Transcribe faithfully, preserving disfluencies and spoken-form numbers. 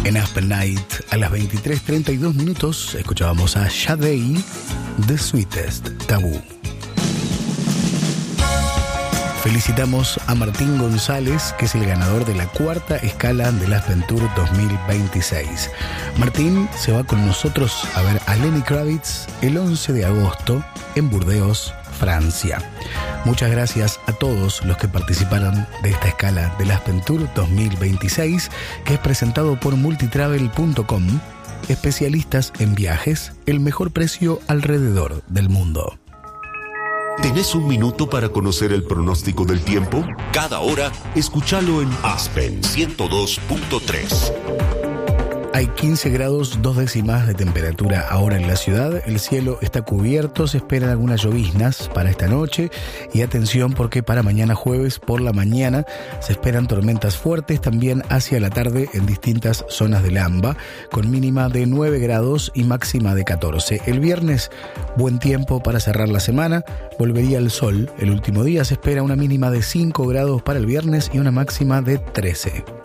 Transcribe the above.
En Aspen Night, a las veintitrés treinta y dos minutos, escuchábamos a Sade, The Sweetest Taboo. Felicitamos a Martín González, que es el ganador de la cuarta escala del Aspen Tour dos mil veintiséis. Martín se va con nosotros a ver a Lenny Kravitz el once de agosto en Burdeos, Francia. Muchas gracias a todos los que participaron de esta escala del Aspen Tour dos mil veintiséis, que es presentado por multitravel punto com, especialistas en viajes, el mejor precio alrededor del mundo. ¿Tenés un minuto para conocer el pronóstico del tiempo? Cada hora, escúchalo en Aspen ciento dos punto tres. Hay quince grados, dos décimas de temperatura ahora en la ciudad. El cielo está cubierto, se esperan algunas lloviznas para esta noche. Y atención, porque para mañana jueves por la mañana se esperan tormentas fuertes también hacia la tarde en distintas zonas del AMBA, con mínima de nueve grados y máxima de catorce. El viernes, buen tiempo para cerrar la semana. Volvería el sol. El último día se espera una mínima de cinco grados para el viernes y una máxima de trece.